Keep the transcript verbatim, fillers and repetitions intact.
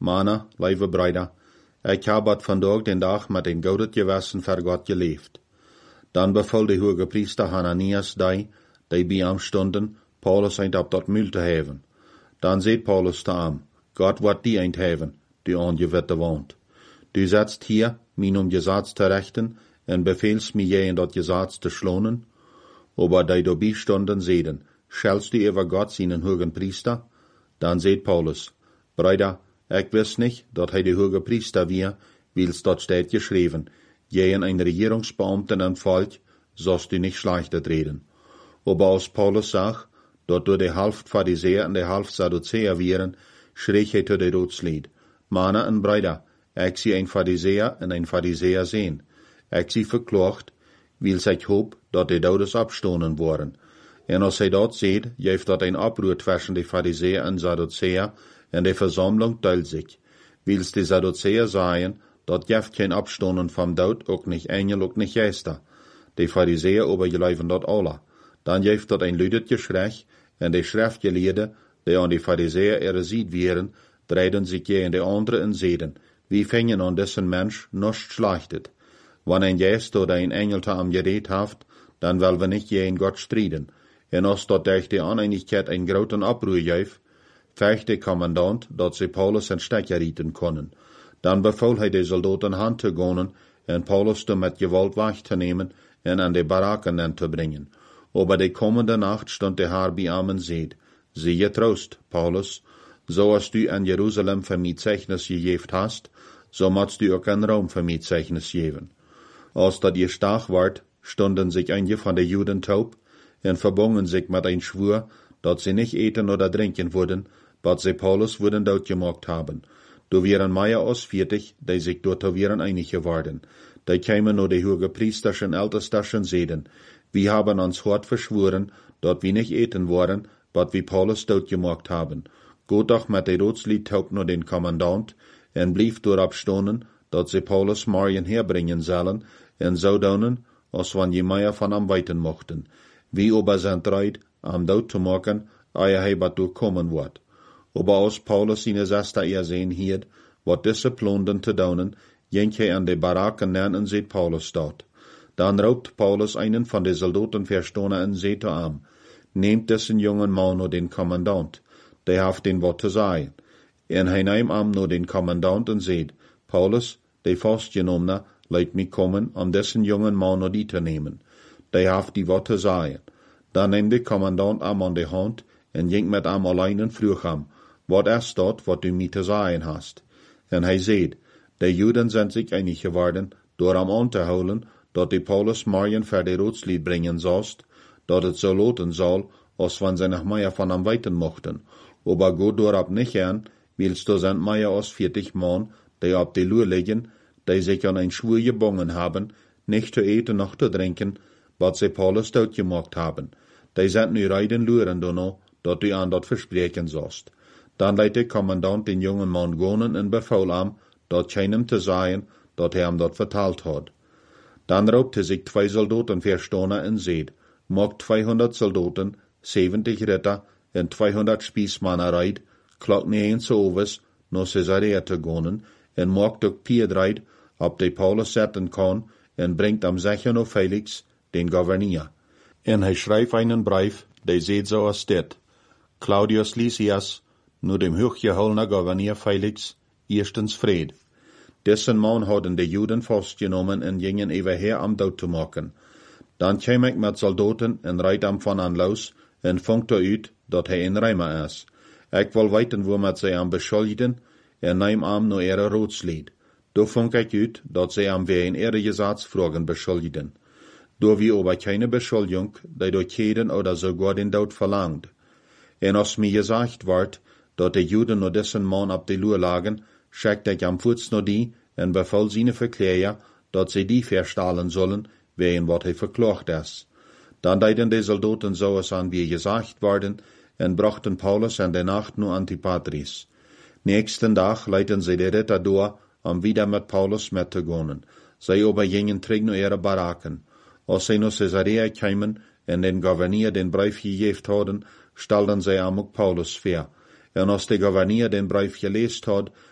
Mannen, lieve Brüder, ik heb het vandaag den dag met een gouden gewissen voor God geleefd. Dan beval de hoge priester Hananias die, die bij hem stonden, Paulus eind op dat muil te heven. Dan zegt Paulus te hem, God wordt die eind heven, die aan je witte woont. Du setzt hier, min om Gesetz te rechten, en beveelst mij je in dat Gesetz te schlonen. Aber die dabei stonden, zeiden, schelst du über Gott seinen hogen priester? Dan zegt Paulus, Brüder, ik wist niet dat hij de hoge priester weer, wils dat steht geschreven, je in ein Regierungsbeamten en Volk, sollst du nicht schlechtet reden. Aber als Paulus zag, dat door de halft Pharisäer en de halft Sadduzäer wären, schreeg hij tot de Roodslied, Mannen en Brüder, ik zie een Pharisäer en een Pharisäer sehen. Ik zie verklacht, wils ik hoop, dat de Dodes abstonen worden. En als hij dat ziet, geeft dat een oproer tussen de Pharisäer en Sadduzäer, en de Versammlung teilt sich. Wils de Sadduzäer sagen, dat geeft geen abstonen vom Dood, ook nicht Engel, ook nicht Geister. De Pharisäer aber geloven dat alle. Dan geeft dat een luidet geschrei, en de schriftgeleerden, die aan de Pharisäer erziet wären, dreiden sich je in de andere en zeiden, wie fingen an dessen Mensch nicht schlechtet. Wann ein Geist oder ein Engel te am gereed haft, dan wel we nicht je in Gott striden. En als dat durch die Uneinigkeit ein groten Abruhr geeft, vecht de Kommandant, dat ze Paulus en Stecker rieten konnen. Dan beval hij de soldaten hand te gonen, en Paulus te met gewalt weg te nemen, en aan de barakken te brengen. Aber de kommende Nacht stond de haar bij hem en zeid, zie je troost, Paulus, zoals du aan Jeruzalem voor mij Zeichnis gegeven hast, so mats du ook aan Rom voor mij Zeichnis geven. Als dat je stach ward, stonden sich einige van de Juden taub, en verbogen sich met een Schwur, dat ze nicht eten oder trinken würden, wat ze Paulus würden doodgemaakt haben. Du wären Meier ausvierzig, die sich dort wären einig geworden. Die kämen nur die hoge Priesterschen Ältesterschen seden. Wir haben uns hart verschworen, dat wir nicht eten wollen, wat wir Paulus doodgemaakt haben. Geht doch mit de Roodslied taub nur den Kommandant, en blief dorop stonen, dat ze Paulus morgen herbringen sollen, en zodanen, als wann je Meier van am weiten mochten. Wie aber zijn treid, am dood te maken, eie hij wat doorkomen wordt. Aber als Paulus seine Sester ersehen hielt, wat disse plonden te donen, jenk hij aan de barakken neer en zet Paulus dort. Dan raubt Paulus einen van de soldaten verstonen en zet te am, nehmt dessen jungen Mann nur den Kommandant, der haft den wat te sagen. En hij neemt am nur den Kommandant en zet, Paulus, de vastgenomene, leidt mij kommen, om dessen jungen Mann nur die te nemen. Der haft die wat te sagen. Dan neemt de Kommandant am an de hand, en jenk met am allein en vroeg am, wat is dat wat du mij te zeggen hast? En hij zeid, de Juden zijn zich einig geworden, door am aan te houden, dat de Paulus morgen voor de Roodslied brengen zoust, dat het zo loten zal, als wann ze nog meer van hem weten mochten. Aber go dorop nicht an, willst du sind mehr als vierzig Mann, die op de Luhr liggen, die sich an ein Schwur gebongen haben, nicht zu eten noch zu trinken, wat sie Paulus doodgemaakt haben. Die sind nu reiden luren dono, dat du an dat verspreken sollst. Dan leidt de Kommandant den jungen Mann gonen en befaul am, dat keinem te sagen, dat hij hem dat verteld had. Dan raubte sich zwei Soldaten verstonen en zeid, mocht tweehonderd Soldaten, zeventig Ritter en tweehonderd Spiesmannen reid, klok nie eens overs, no Caesarea te gonen, en mocht ook Piedreid, op de Paulus zetten kon, en brengt am zeggen of Felix, den Gouverneur. En hij schrijft einen brief, die zeid zo als dit, Claudius Lysias, nu dem hochgeholner Gouverneur Felix, erstens Fred. Dessen man hadden de Juden vastgenomen en gingen evenher am dood te maken. Dan kwam ik met soldaten en rijd am van aan los, en vond uit dat hij een Rijmer is. Ik wil weten waar met zij am beschuldigden, en neem am no ihre Roodslied. Do vond ik uit dat zij am weer in ihre Gesatzfragen beschuldigden. Do wie aber keine Beschuldigung, die durch jeden oder sogar den Tod verlangt. En als mir gesagt wordt, dat de Juden nur dessen Mann op de Luhr lagen, schickt ik am Fuß nur die, en beval seine Verkläger, dat sie die verstahlen sollen, wegen wat hij verklacht is. Dan deiden de Soldaten so als an wie gesagt worden, en brachten Paulus en de Nacht nur Antipatris. Nächsten Tag leiten sie de Ritter door, om wieder mit Paulus met te gonen. Zij aber gingen terug naar ihre barakken. Als zij naar Caesarea kwamen en den Gouverneur den brief gegeven hadden, stelden zij am ook Paulus voor. En als de Gouverneur den brief geleest had,